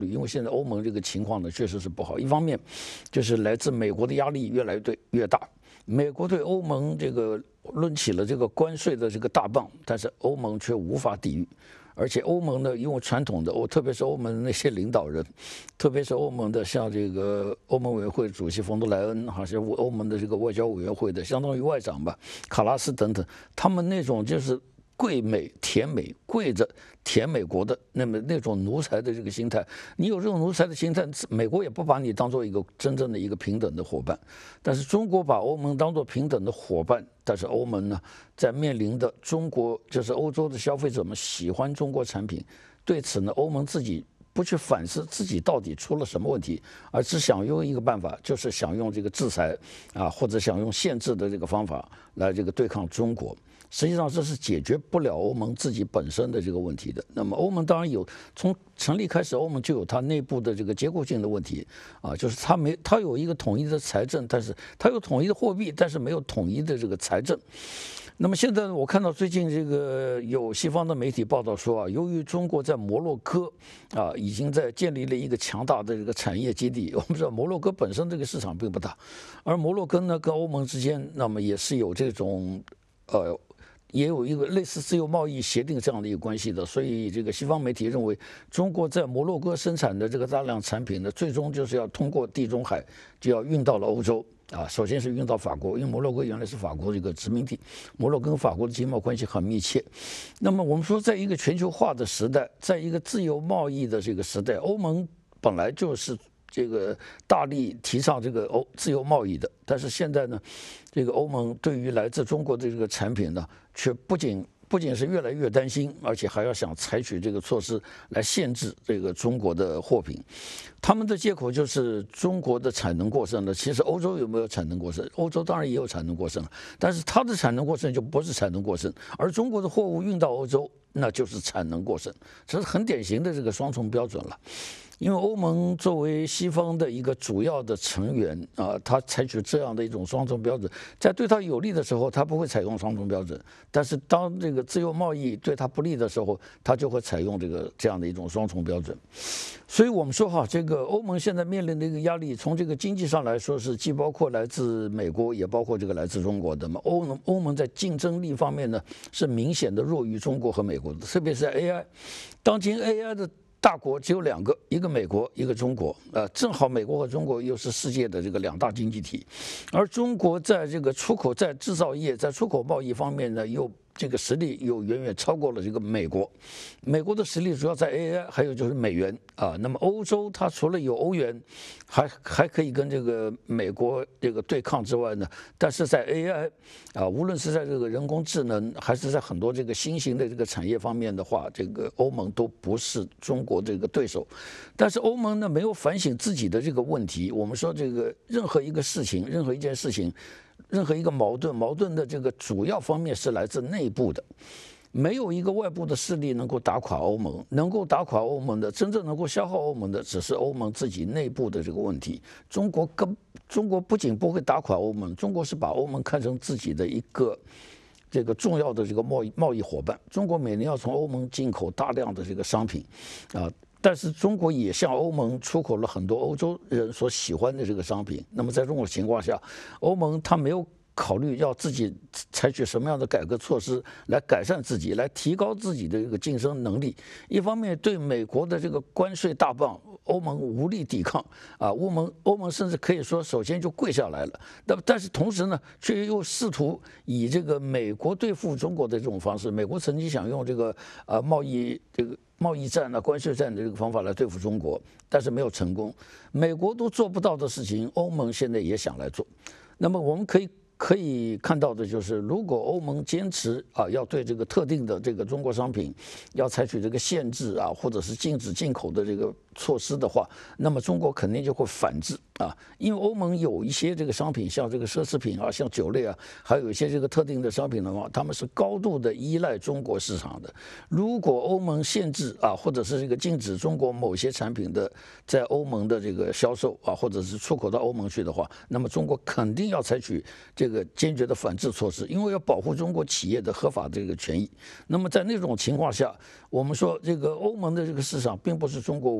因为现在欧盟这个情况呢确实是不好，一方面就是来自美国的压力越来越大，美国对欧盟这个抡起了这个关税的这个大棒，但是欧盟却无法抵御。而且欧盟呢，因为传统的特别是欧盟的那些领导人，特别是欧盟的像这个欧盟委员会主席冯德莱恩，还是欧盟的这个外交委员会的相当于外长吧，卡拉斯等等，他们那种就是跪美舔美，跪着舔美国的那种奴才的这个心态，你有这种奴才的心态，美国也不把你当做一个真正的一个平等的伙伴。但是中国把欧盟当做平等的伙伴，但是欧盟呢，在面临的中国就是欧洲的消费者们喜欢中国产品，对此呢，欧盟自己不去反思自己到底出了什么问题，而只想用一个办法，就是想用这个制裁啊，或者想用限制的这个方法来这个对抗中国。实际上这是解决不了欧盟自己本身的这个问题的。那么欧盟当然有，从成立开始，欧盟就有它内部的这个结构性的问题啊，就是它有一个统一的财政，但是它有统一的货币，但是没有统一的这个财政。那么现在我看到最近这个有西方的媒体报道说啊，由于中国在摩洛哥啊已经在建立了一个强大的这个产业基地，我们知道摩洛哥本身这个市场并不大，而摩洛哥呢跟欧盟之间，那么也是有这种也有一个类似自由贸易协定这样的一个关系的，所以这个西方媒体认为，中国在摩洛哥生产的这个大量产品呢，最终就是要通过地中海就要运到了欧洲啊。首先是运到法国，因为摩洛哥原来是法国的一个殖民地，摩洛哥跟法国的经贸关系很密切。那么我们说，在一个全球化的时代，在一个自由贸易的这个时代，欧盟本来就是这个大力提倡这个自由贸易的，但是现在呢，这个欧盟对于来自中国的这个产品呢，却不仅是越来越担心，而且还要想采取这个措施来限制这个中国的货品。他们的借口就是中国的产能过剩了。其实欧洲有没有产能过剩？欧洲当然也有产能过剩了，但是它的产能过剩就不是产能过剩，而中国的货物运到欧洲，那就是产能过剩，这是很典型的这个双重标准了。因为欧盟作为西方的一个主要的成员啊，它采取这样的一种双重标准，在对它有利的时候，它不会采用双重标准；但是当这个自由贸易对它不利的时候，它就会采用这样的一种双重标准。所以我们说哈，这个欧盟现在面临的一个压力，从这个经济上来说是既包括来自美国，也包括这个来自中国的嘛。欧盟在竞争力方面呢，是明显的弱于中国和美国的，特别是在 AI， 当今 AI 的大国只有两个，一个美国，一个中国。正好美国和中国又是世界的这个两大经济体，而中国在这个出口、在制造业、在出口贸易方面呢，又这个实力又远远超过了这个美国。美国的实力主要在 AI， 还有就是美元啊。那么欧洲它除了有欧元，还可以跟这个美国这个对抗之外呢，但是在 AI 啊，无论是在这个人工智能，还是在很多这个新型的这个产业方面的话，这个欧盟都不是中国这个对手。但是欧盟呢没有反省自己的这个问题。我们说这个任何一个事情，任何一件事情，任何一个矛盾的这个主要方面是来自内部的。没有一个外部的势力能够打垮欧盟，能够打垮欧盟的，真正能够消耗欧盟的，只是欧盟自己内部的这个问题。中国不仅不会打垮欧盟，中国是把欧盟看成自己的一个这个重要的这个贸易伙伴。中国每年要从欧盟进口大量的这个商品，啊。但是中国也向欧盟出口了很多欧洲人所喜欢的这个商品。那么在这种情况下，欧盟它没有考虑要自己采取什么样的改革措施来改善自己，来提高自己的这个竞争能力。一方面对美国的这个关税大棒，欧盟无力抵抗啊，欧盟甚至可以说首先就跪下来了。但是同时呢，却又试图以这个美国对付中国的这种方式。美国曾经想用这个贸易战关税战的这个方法来对付中国，但是没有成功。美国都做不到的事情，欧盟现在也想来做。那么我们可以看到的就是，如果欧盟坚持要对这个特定的这个中国商品要采取这个限制或者是禁止进口的这个措施的话，那么中国肯定就会反制因为欧盟有一些这个商品，像这个奢侈品像酒类还有一些这个特定的商品的话，他们是高度的依赖中国市场的。如果欧盟限制或者是这个禁止中国某些产品的在欧盟的这个销售或者是出口到欧盟去的话，那么中国肯定要采取这个坚决的反制措施，因为要保护中国企业的合法这个权益。那么在那种情况下，我们说这个欧盟的这个市场并不是中国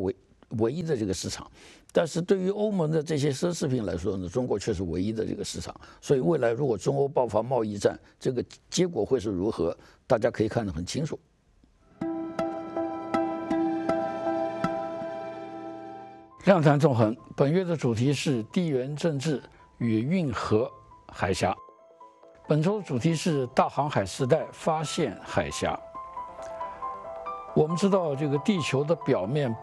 唯一的这个市场。但是对于欧盟的这些奢侈品来说呢，中国却是唯一的这个市场。所以未来如果中欧爆发贸易战，这个结果会是如何，大家可以看得很清楚。量谈纵横，本月的主题是地缘政治与运河海峡。本周主题是大航海时代发现海峡。我们知道，这个地球的表面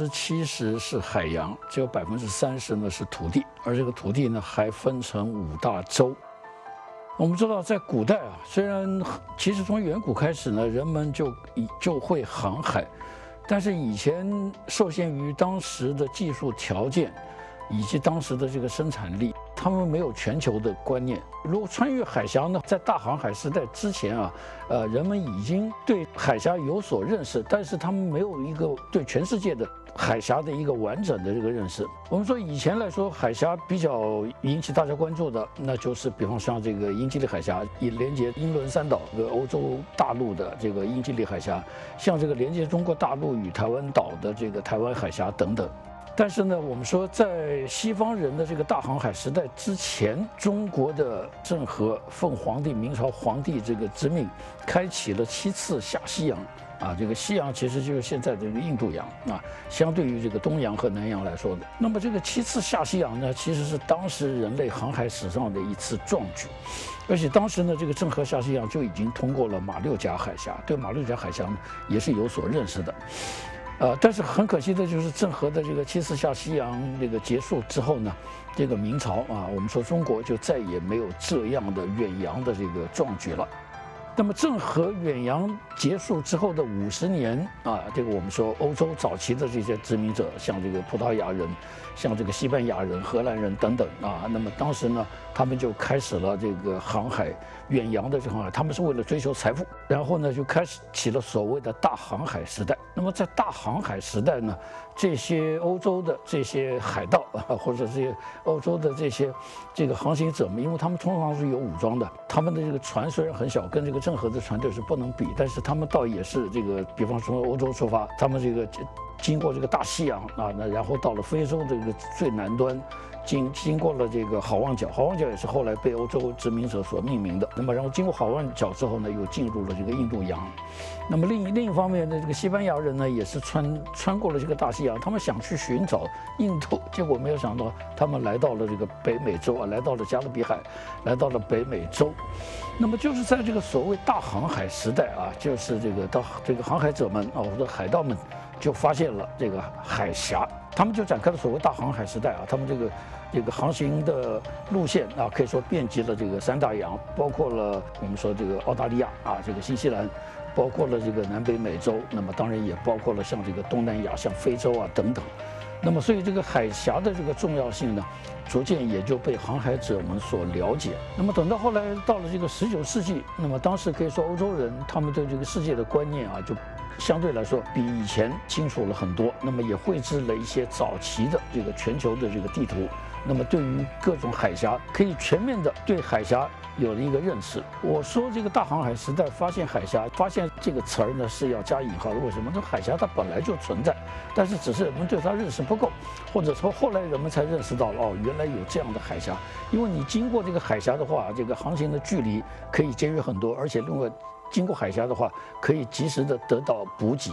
70%是海洋，只有30%呢是土地，而这个土地呢还分成5大洲。我们知道，在古代啊，虽然其实从远古开始呢，人们就会航海，但是以前受限于当时的技术条件以及当时的这个生产力，他们没有全球的观念。如果穿越海峡呢，在大航海时代之前啊，人们已经对海峡有所认识，但是他们没有一个对全世界的海峡的一个完整的这个认识。我们说以前来说，海峡比较引起大家关注的，那就是比方像这个英吉利海峡，以连接英伦三岛和欧洲大陆的这个英吉利海峡，像这个连接中国大陆与台湾岛的这个台湾海峡等等。但是呢，我们说在西方人的这个大航海时代之前，中国的郑和奉皇帝明朝皇帝这个之命，开启了7次下西洋。啊，这个西洋其实就是现在的这个印度洋啊，相对于这个东洋和南洋来说的。那么这个7次下西洋呢，其实是当时人类航海史上的一次壮举，而且当时呢，这个郑和下西洋就已经通过了马六甲海峡，对马六甲海峡呢也是有所认识的。但是很可惜的就是郑和的这个7次下西洋这个结束之后呢，这个明朝啊，我们说中国就再也没有这样的远洋的这个壮举了。那么郑和远洋结束之后的50年啊，这个我们说欧洲早期的这些殖民者，像这个葡萄牙人，像这个西班牙人、荷兰人等等啊，那么当时呢，他们就开始了这个航海远洋的这个航海，他们是为了追求财富，然后呢就开始起了所谓的大航海时代。那么在大航海时代呢，这些欧洲的这些海盗啊，或者这些欧洲的这个航行者们，因为他们通常是有武装的，他们的这个船虽然很小，跟这个郑和的船队是不能比，但是他们倒也是这个，比方从欧洲出发，他们这个经过这个大西洋啊，那然后到了非洲这个最南端。经过了这个好望角，好望角也是后来被欧洲殖民者所命名的。那么，然后经过好望角之后呢，又进入了这个印度洋。那么另一方面呢，这个西班牙人呢，也是穿过了这个大西洋，他们想去寻找印度，结果没有想到他们来到了这个北美洲啊，来到了加勒比海，来到了北美洲。那么就是在这个所谓大航海时代啊，就是这个航海者们啊，或者海盗们就发现了这个海峡。他们就展开了所谓大航海时代啊，他们这个航行的路线啊，可以说遍及了这个3大洋，包括了我们说这个澳大利亚啊，这个新西兰，包括了这个南北美洲，那么当然也包括了像这个东南亚，像非洲啊等等。那么所以这个海峡的这个重要性呢，逐渐也就被航海者们所了解。那么等到后来到了这个19世纪，那么当时可以说欧洲人他们对这个世界的观念啊，就相对来说比以前清楚了很多，那么也绘制了一些早期的这个全球的这个地图，那么对于各种海峡可以全面的对海峡有了一个认识。我说这个大航海时代发现海峡，发现这个词儿呢是要加引号的，为什么？这海峡它本来就存在，但是只是人们对它认识不够，或者说后来人们才认识到了哦，原来有这样的海峡。因为你经过这个海峡的话，这个航行的距离可以节约很多，而且另外经过海峡的话，可以及时的得到补给。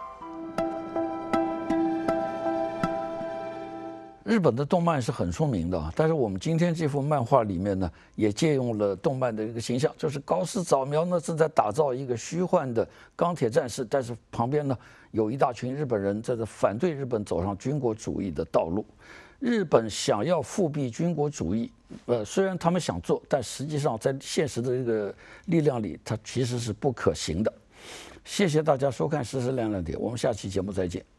日本的动漫是很出名的，但是我们今天这幅漫画里面呢，也借用了动漫的一个形象，就是高市早苗呢是在打造一个虚幻的钢铁战士，但是旁边呢有一大群日本人在这反对日本走上军国主义的道路。日本想要复辟军国主义，虽然他们想做，但实际上在现实的这个力量里，它其实是不可行的。谢谢大家收看《时事亮亮点》，我们下期节目再见。